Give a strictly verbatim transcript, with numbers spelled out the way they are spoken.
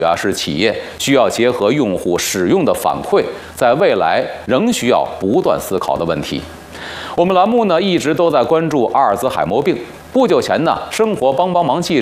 啊，是企业需要结合用户使用的反馈，在未来仍需要不断思考的问题。我们栏目呢一直都在关注阿尔兹海默病。不久前呢，生活帮帮忙记者